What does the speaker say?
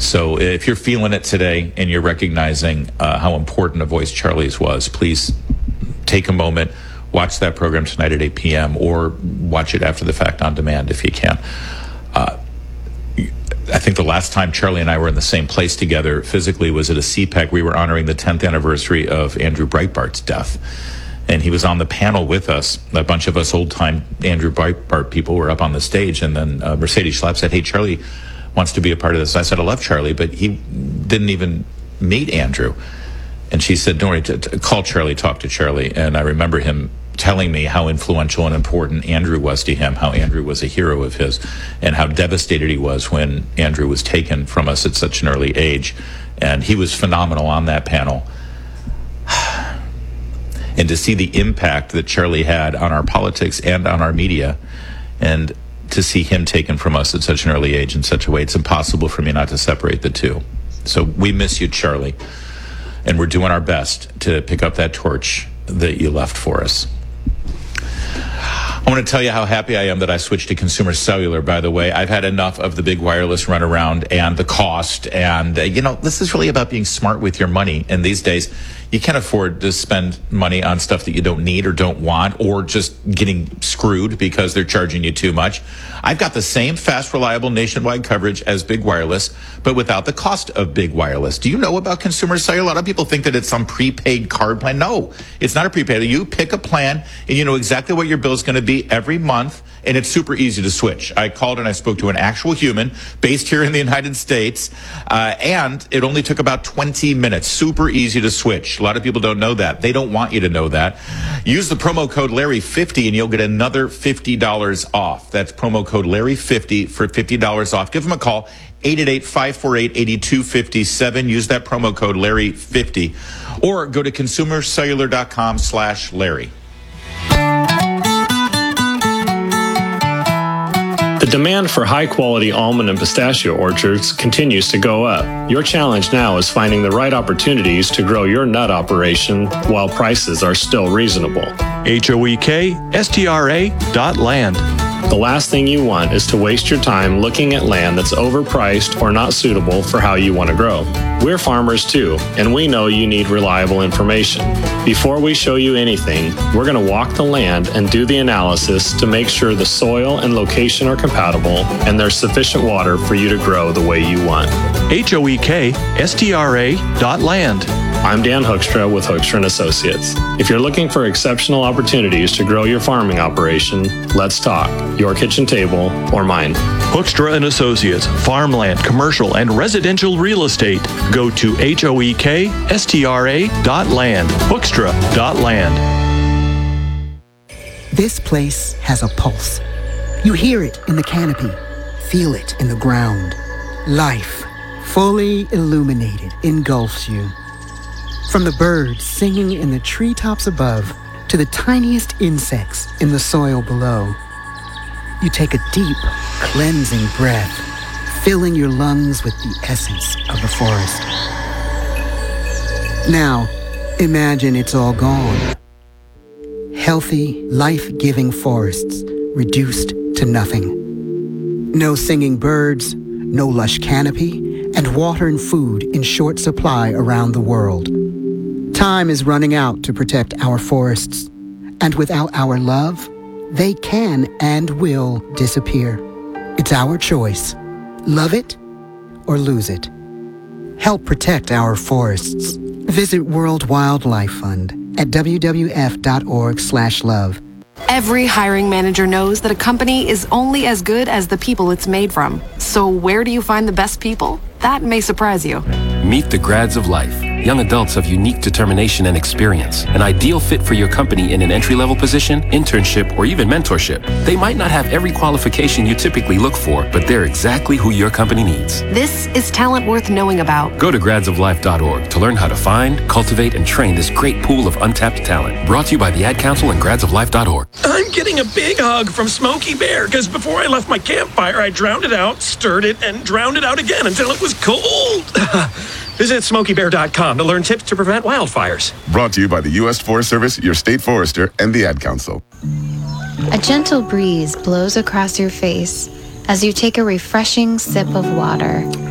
So if you're feeling it today and you're recognizing how important a voice Charlie's was, please take a moment, watch that program tonight at 8 p.m. or watch it after the fact on demand if you can. I think the last time Charlie and I were in the same place together physically was at a CPAC. We were honoring the 10th anniversary of Andrew Breitbart's death. And he was on the panel with us. A bunch of us old-time Andrew Breitbart people were up on the stage. And then Mercedes Schlapp said, hey, Charlie wants to be a part of this. I said, I love Charlie, but he didn't even meet Andrew. And she said, don't worry, call Charlie, talk to Charlie. And I remember him telling me how influential and important Andrew was to him, how Andrew was a hero of his, and how devastated he was when Andrew was taken from us at such an early age. And he was phenomenal on that panel. And to see the impact that Charlie had on our politics and on our media, and to see him taken from us at such an early age in such a way, it's impossible for me not to separate the two. So we miss you, Charlie, and we're doing our best to pick up that torch that you left for us. I want to tell you how happy I am that I switched to Consumer Cellular, by the way. I've had enough of the big wireless runaround and the cost. And, this is really about being smart with your money. And these days, you can't afford to spend money on stuff that you don't need or don't want, or just getting screwed because they're charging you too much. I've got the same fast, reliable nationwide coverage as Big Wireless, but without the cost of Big Wireless. Do you know about Consumer Cellular? A lot of people think that it's some prepaid card plan. No, it's not a prepaid. You pick a plan, and you know exactly what your bill is going to be every month, and it's super easy to switch. I called and I spoke to an actual human based here in the United States, and it only took about 20 minutes. Super easy to switch. A lot of people don't know that. They don't want you to know that. Use the promo code Larry50 and you'll get another $50 off. That's promo code Larry50 for $50 off. Give them a call, 888-548-8257. Use that promo code Larry50. Or go to consumercellular.com/Larry. The demand for high-quality almond and pistachio orchards continues to go up. Your challenge now is finding the right opportunities to grow your nut operation while prices are still reasonable. HOEKSTRA.land. The last thing you want is to waste your time looking at land that's overpriced or not suitable for how you want to grow. We're farmers too, and we know you need reliable information. Before we show you anything, we're going to walk the land and do the analysis to make sure the soil and location are compatible and there's sufficient water for you to grow the way you want. HOEKSTRA.land. I'm Dan Hoekstra with Hoekstra & Associates. If you're looking for exceptional opportunities to grow your farming operation, let's talk. Your kitchen table or mine. Hoekstra & Associates, farmland, commercial, and residential real estate. Go to HOEKSTRA.land. Hoekstra.land. This place has a pulse. You hear it in the canopy, feel it in the ground. Life, fully illuminated, engulfs you. From the birds singing in the treetops above to the tiniest insects in the soil below, you take a deep, cleansing breath, filling your lungs with the essence of the forest. Now, imagine it's all gone. Healthy, life-giving forests reduced to nothing. No singing birds, no lush canopy, and water and food in short supply around the world. Time is running out to protect our forests, and without our love, they can and will disappear. It's our choice. Love it or lose it. Help protect our forests. Visit World Wildlife Fund at wwf.org/love. Every hiring manager knows that a company is only as good as the people it's made from. So where do you find the best people? That may surprise you. Meet the grads of life. Young adults of unique determination and experience. An ideal fit for your company in an entry-level position, internship, or even mentorship. They might not have every qualification you typically look for, but they're exactly who your company needs. This is talent worth knowing about. Go to gradsoflife.org to learn how to find, cultivate, and train this great pool of untapped talent. Brought to you by the Ad Council and gradsoflife.org. I'm getting a big hug from Smokey Bear because before I left my campfire, I drowned it out, stirred it, and drowned it out again until it was cold. Visit SmokeyBear.com to learn tips to prevent wildfires. Brought to you by the U.S. Forest Service, your state forester, and the Ad Council. A gentle breeze blows across your face as you take a refreshing sip of water.